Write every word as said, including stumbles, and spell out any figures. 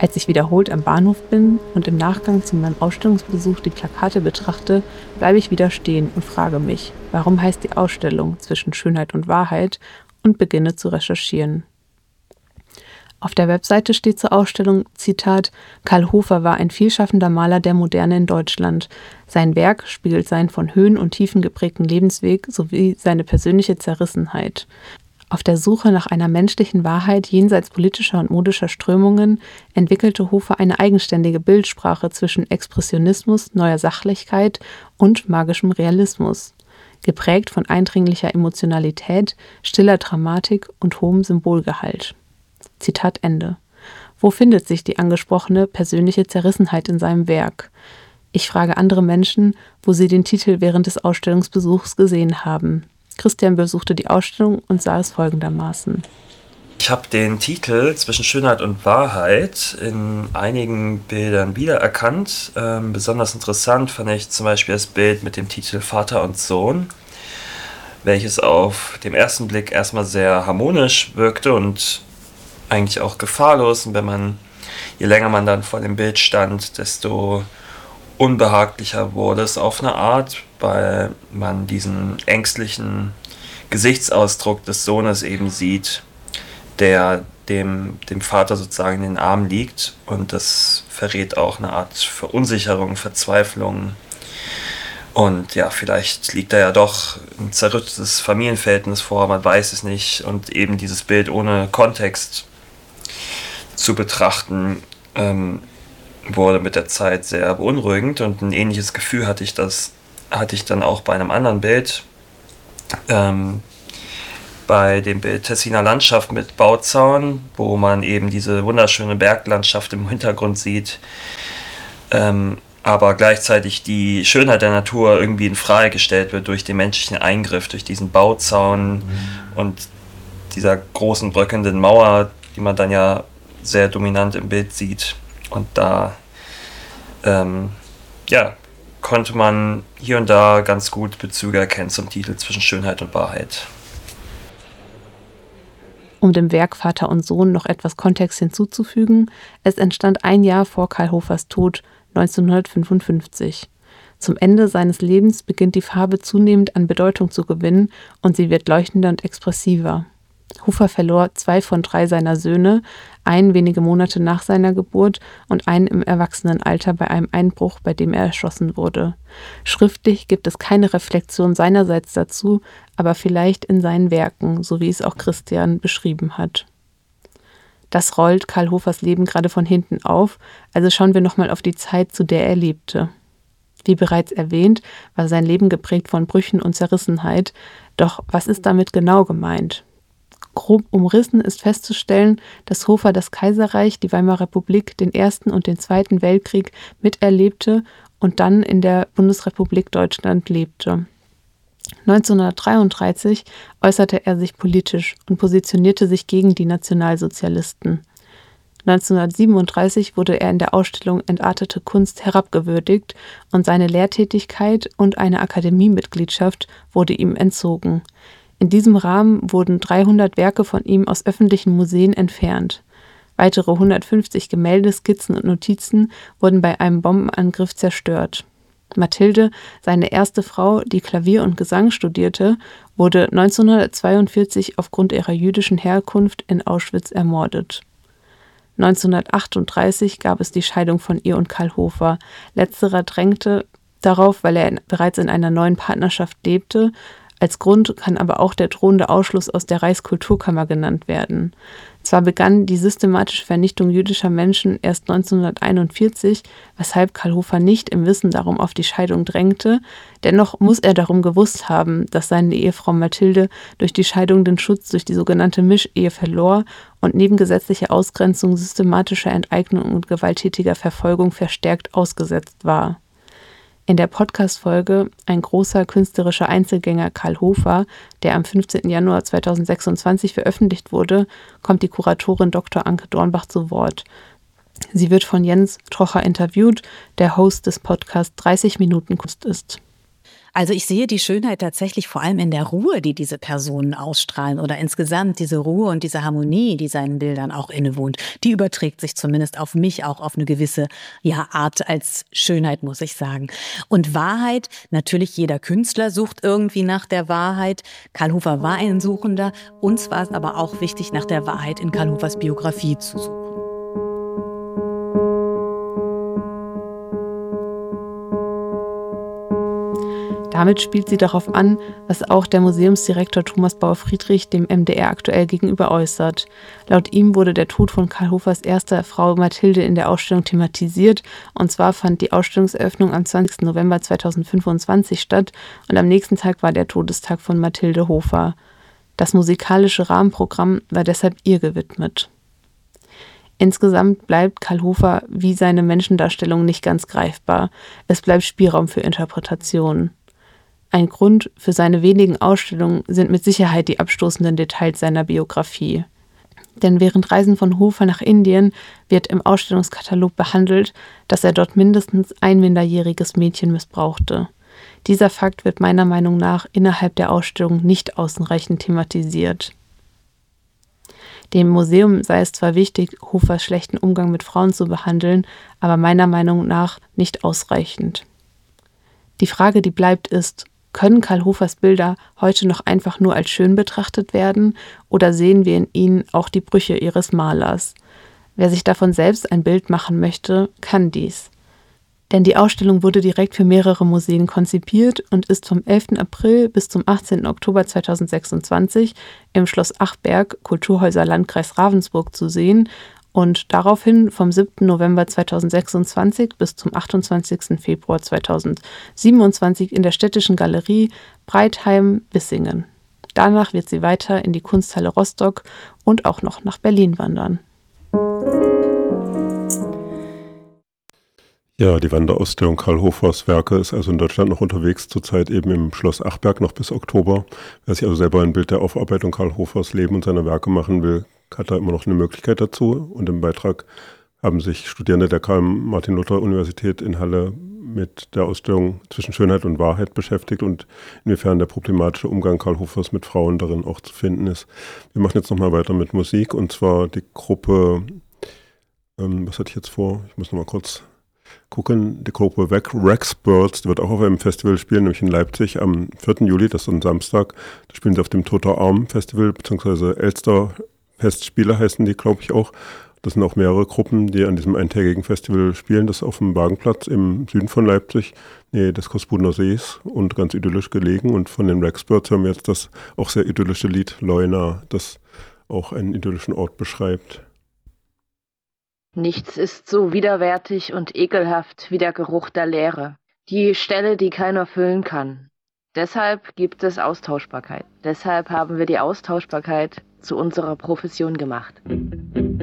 Als ich wiederholt am Bahnhof bin und im Nachgang zu meinem Ausstellungsbesuch die Plakate betrachte, bleibe ich wieder stehen und frage mich, warum heißt die Ausstellung zwischen Schönheit und Wahrheit, und beginne zu recherchieren. Auf der Webseite steht zur Ausstellung, Zitat, Karl Hofer war ein vielschaffender Maler der Moderne in Deutschland. Sein Werk spiegelt seinen von Höhen und Tiefen geprägten Lebensweg sowie seine persönliche Zerrissenheit. Auf der Suche nach einer menschlichen Wahrheit jenseits politischer und modischer Strömungen entwickelte Hofer eine eigenständige Bildsprache zwischen Expressionismus, neuer Sachlichkeit und magischem Realismus, geprägt von eindringlicher Emotionalität, stiller Dramatik und hohem Symbolgehalt. Zitat Ende. Wo findet sich die angesprochene persönliche Zerrissenheit in seinem Werk? Ich frage andere Menschen, wo sie den Titel während des Ausstellungsbesuchs gesehen haben. Christian besuchte die Ausstellung und sah es folgendermaßen. Ich habe den Titel Zwischen Schönheit und Wahrheit in einigen Bildern wiedererkannt. Ähm, besonders interessant fand ich zum Beispiel das Bild mit dem Titel Vater und Sohn, welches auf den ersten Blick erstmal sehr harmonisch wirkte und eigentlich auch gefahrlos. Und wenn man, je länger man dann vor dem Bild stand, desto unbehaglicher wurde es auf eine Art, weil man diesen ängstlichen Gesichtsausdruck des Sohnes eben sieht, der dem, dem Vater sozusagen in den Armen liegt, und das verrät auch eine Art Verunsicherung, Verzweiflung. Und ja, vielleicht liegt da ja doch ein zerrüttetes Familienverhältnis vor, man weiß es nicht, und eben dieses Bild ohne Kontext zu betrachten, ähm, wurde mit der Zeit sehr beunruhigend, und ein ähnliches Gefühl hatte ich, das, hatte ich dann auch bei einem anderen Bild, ähm, bei dem Bild Tessiner Landschaft mit Bauzaun, wo man eben diese wunderschöne Berglandschaft im Hintergrund sieht, ähm, aber gleichzeitig die Schönheit der Natur irgendwie in Frage gestellt wird durch den menschlichen Eingriff, durch diesen Bauzaun mhm. und dieser großen bröckelnden Mauer, die man dann ja sehr dominant im Bild sieht. Und da ähm, ja, konnte man hier und da ganz gut Bezüge erkennen zum Titel Zwischen Schönheit und Wahrheit. Um dem Werk Vater und Sohn noch etwas Kontext hinzuzufügen, es entstand ein Jahr vor Karl Hofers Tod, neunzehnhundertfünfundfünfzig. Zum Ende seines Lebens beginnt die Farbe zunehmend an Bedeutung zu gewinnen und sie wird leuchtender und expressiver. Hofer verlor zwei von drei seiner Söhne, einen wenige Monate nach seiner Geburt und einen im Erwachsenenalter bei einem Einbruch, bei dem er erschossen wurde. Schriftlich gibt es keine Reflexion seinerseits dazu, aber vielleicht in seinen Werken, so wie es auch Christian beschrieben hat. Das rollt Karl Hofers Leben gerade von hinten auf, also schauen wir nochmal auf die Zeit, zu der er lebte. Wie bereits erwähnt, war sein Leben geprägt von Brüchen und Zerrissenheit, doch was ist damit genau gemeint? Grob umrissen ist festzustellen, dass Hofer das Kaiserreich, die Weimarer Republik, den Ersten und den Zweiten Weltkrieg miterlebte und dann in der Bundesrepublik Deutschland lebte. neunzehnhundertdreiunddreißig äußerte er sich politisch und positionierte sich gegen die Nationalsozialisten. neunzehnhundertsiebenunddreißig wurde er in der Ausstellung Entartete Kunst herabgewürdigt und seine Lehrtätigkeit und eine Akademiemitgliedschaft wurde ihm entzogen. In diesem Rahmen wurden dreihundert Werke von ihm aus öffentlichen Museen entfernt. Weitere hundertfünfzig Gemälde, Skizzen und Notizen wurden bei einem Bombenangriff zerstört. Mathilde, seine erste Frau, die Klavier und Gesang studierte, wurde neunzehnhundertzweiundvierzig aufgrund ihrer jüdischen Herkunft in Auschwitz ermordet. neunzehnhundertachtunddreißig gab es die Scheidung von ihr und Karl Hofer. Letzterer drängte darauf, weil er in, bereits in einer neuen Partnerschaft lebte. Als Grund kann aber auch der drohende Ausschluss aus der Reichskulturkammer genannt werden. Zwar begann die systematische Vernichtung jüdischer Menschen erst neunzehnhunderteinundvierzig, weshalb Karl Hofer nicht im Wissen darum auf die Scheidung drängte, dennoch muss er darum gewusst haben, dass seine Ehefrau Mathilde durch die Scheidung den Schutz durch die sogenannte Mischehe verlor und neben gesetzlicher Ausgrenzung, systematischer Enteignung und gewalttätiger Verfolgung verstärkt ausgesetzt war. In der Podcast-Folge Ein großer künstlerischer Einzelgänger Karl Hofer, der am fünfzehnten Januar zweitausendsechsundzwanzig veröffentlicht wurde, kommt die Kuratorin Doktor Anke Dornbach zu Wort. Sie wird von Jens Trocher interviewt, der Host des Podcasts dreißig Minuten Kunst ist. Also ich sehe die Schönheit tatsächlich vor allem in der Ruhe, die diese Personen ausstrahlen oder insgesamt diese Ruhe und diese Harmonie, die seinen Bildern auch innewohnt. Die überträgt sich zumindest auf mich auch auf eine gewisse ja, Art als Schönheit, muss ich sagen. Und Wahrheit, natürlich jeder Künstler sucht irgendwie nach der Wahrheit. Karl Hofer war ein Suchender. Uns war es aber auch wichtig, nach der Wahrheit in Karl Hofers Biografie zu suchen. Damit spielt sie darauf an, was auch der Museumsdirektor Thomas Bauer-Friedrich dem M D R aktuell gegenüber äußert. Laut ihm wurde der Tod von Karl Hofers erster Frau Mathilde in der Ausstellung thematisiert, und zwar fand die Ausstellungseröffnung am zwanzigsten November zweitausendfünfundzwanzig statt und am nächsten Tag war der Todestag von Mathilde Hofer. Das musikalische Rahmenprogramm war deshalb ihr gewidmet. Insgesamt bleibt Karl Hofer wie seine Menschendarstellung nicht ganz greifbar. Es bleibt Spielraum für Interpretationen. Ein Grund für seine wenigen Ausstellungen sind mit Sicherheit die abstoßenden Details seiner Biografie. Denn während Reisen von Hofer nach Indien wird im Ausstellungskatalog behandelt, dass er dort mindestens ein minderjähriges Mädchen missbrauchte. Dieser Fakt wird meiner Meinung nach innerhalb der Ausstellung nicht ausreichend thematisiert. Dem Museum sei es zwar wichtig, Hofers schlechten Umgang mit Frauen zu behandeln, aber meiner Meinung nach nicht ausreichend. Die Frage, die bleibt, ist: Können Karl Hofers Bilder heute noch einfach nur als schön betrachtet werden oder sehen wir in ihnen auch die Brüche ihres Malers? Wer sich davon selbst ein Bild machen möchte, kann dies. Denn die Ausstellung wurde direkt für mehrere Museen konzipiert und ist vom elften April bis zum achtzehnten Oktober zweitausendsechsundzwanzig im Schloss Achberg, Kulturhäuser Landkreis Ravensburg, zu sehen und daraufhin vom siebten November zweitausendsechsundzwanzig bis zum achtundzwanzigsten Februar zweitausendsiebenundzwanzig in der Städtischen Galerie Breitheim-Bissingen. Danach wird sie weiter in die Kunsthalle Rostock und auch noch nach Berlin wandern. Ja, die Wanderausstellung Karl Hofers Werke ist also in Deutschland noch unterwegs, zurzeit eben im Schloss Achberg noch bis Oktober. Wer sich also selber ein Bild der Aufarbeitung Karl Hofers Leben und seiner Werke machen will, hat da immer noch eine Möglichkeit dazu. Und im Beitrag haben sich Studierende der Karl-Martin-Luther-Universität in Halle mit der Ausstellung Zwischen Schönheit und Wahrheit beschäftigt und inwiefern der problematische Umgang Karl Hofers mit Frauen darin auch zu finden ist. Wir machen jetzt nochmal weiter mit Musik, und zwar die Gruppe, ähm, was hatte ich jetzt vor? Ich muss nochmal kurz gucken. Die Gruppe Rexbirds, die wird auch auf einem Festival spielen, nämlich in Leipzig am vierten Juli, das ist ein Samstag. Da spielen sie auf dem Toter Arm Festival, beziehungsweise Elster Festspiele heißen die, glaube ich, auch. Das sind auch mehrere Gruppen, die an diesem eintägigen Festival spielen. Das ist auf dem Wagenplatz im Süden von Leipzig, nähe des Kospudener Sees und ganz idyllisch gelegen. Und von den Rexbirds haben wir jetzt das auch sehr idyllische Lied Leuna, das auch einen idyllischen Ort beschreibt. Nichts ist so widerwärtig und ekelhaft wie der Geruch der Leere. Die Stelle, die keiner füllen kann. Deshalb gibt es Austauschbarkeit. Deshalb haben wir die Austauschbarkeit zu unserer Profession gemacht.